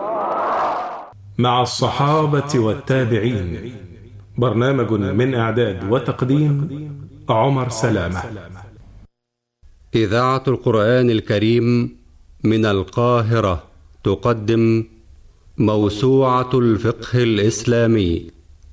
مع الصحابة والتابعين، برنامج من إعداد وتقديم عمر سلامة. إذاعة القرآن الكريم من القاهرة تقدم موسوعة الفقه الإسلامي،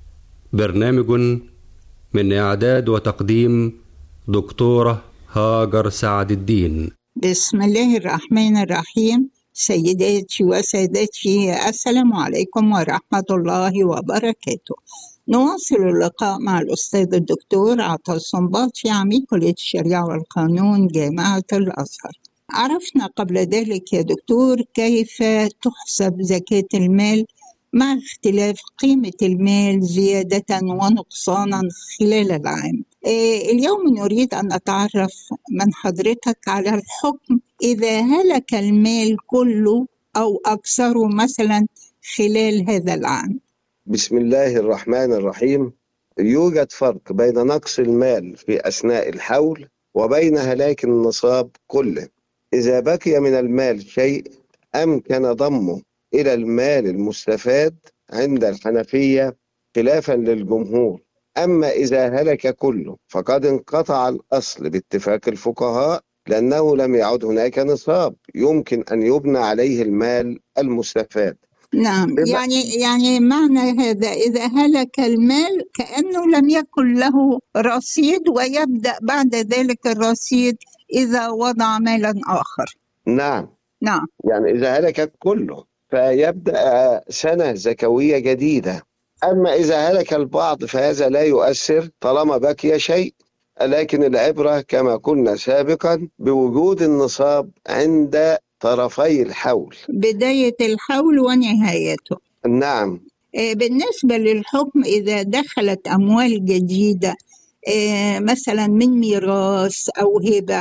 برنامج من إعداد وتقديم دكتورة هاجر سعد الدين. بسم الله الرحمن الرحيم. سيداتي وسادتي، السلام عليكم ورحمة الله وبركاته. نواصل اللقاء مع الأستاذ الدكتور عطا الصنباطي، عميد كلية الشريعة والقانون جامعة الأزهر. عرفنا قبل ذلك يا دكتور كيف تحسب زكاة المال مع اختلاف قيمة المال زيادة ونقصانا خلال العام. اليوم نريد أن نتعرف من حضرتك على الحكم إذا هلك المال كله أو أكثره مثلا خلال هذا العام. بسم الله الرحمن الرحيم. يوجد فرق بين نقص المال في أثناء الحول وبين هلاك النصاب كله. إذا بقي من المال شيء أمكن ضمه إلى المال المستفاد عند الحنفية خلافا للجمهور. أما إذا هلك كله فقد انقطع الأصل باتفاق الفقهاء، لأنه لم يعد هناك نصاب يمكن أن يبنى عليه المال المستفاد. نعم، يعني معنى هذا إذا هلك المال كأنه لم يكن له رصيد، ويبدأ بعد ذلك الرصيد إذا وضع مالا آخر. نعم، يعني إذا هلك كله فيبدأ سنة زكوية جديدة. أما إذا هلك البعض فهذا لا يؤثر طالما بقي شيء، لكن العبرة كما قلنا سابقا بوجود النصاب عند طرفي الحول، بداية الحول ونهايته. نعم. بالنسبة للحكم إذا دخلت أموال جديدة مثلا من ميراث أو هبة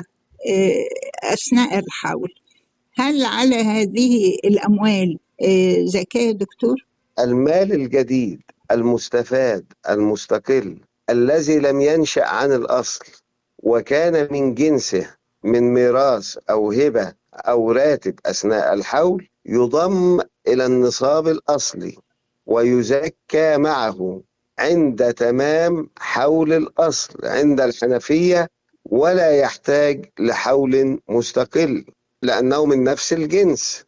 أثناء الحول، هل على هذه الأموال زكاة دكتور؟ المال الجديد المستفاد المستقل الذي لم ينشأ عن الأصل وكان من جنسه من ميراث أو هبة أو راتب أثناء الحول يضم إلى النصاب الأصلي ويزكى معه عند تمام حول الأصل عند الحنفية، ولا يحتاج لحول مستقل لأنه من نفس الجنس.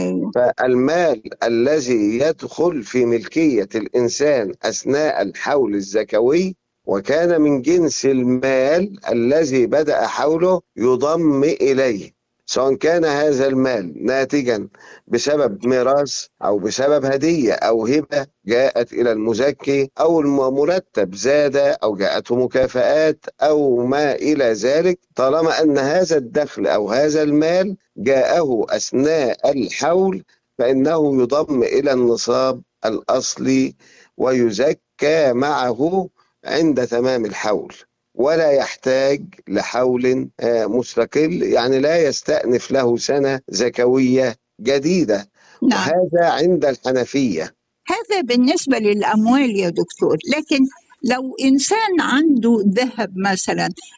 فالمال الذي يدخل في ملكية الإنسان أثناء الحول الزكوي وكان من جنس المال الذي بدأ حوله يضم إليه، سواء كان هذا المال ناتجا بسبب ميراث أو بسبب هدية أو هبة جاءت إلى المزكي، أو المرتب زاد أو جاءته مكافآت أو ما إلى ذلك، طالما أن هذا الدخل أو هذا المال جاءه أثناء الحول فإنه يضم إلى النصاب الأصلي ويزكى معه عند تمام الحول، ولا يحتاج لحول مستقل، يعني لا يستأنف له سنة زكوية جديدة. نعم. وهذا عند الحنفية. هذا بالنسبة للأموال يا دكتور، لكن لو إنسان عنده ذهب مثلا